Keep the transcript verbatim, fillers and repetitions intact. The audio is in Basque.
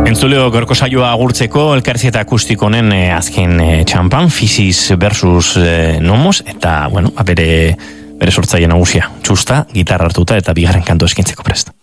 Entzuleo gorko saioa agurtzeko elkarrizketa akustikonen eh, azken eh, txampan, Physis versus eh, Nomos, eta, bueno, bere, bere sortzaile nagusia, txusta, gitarra hartuta eta bigarren kanto eskintzeko prest.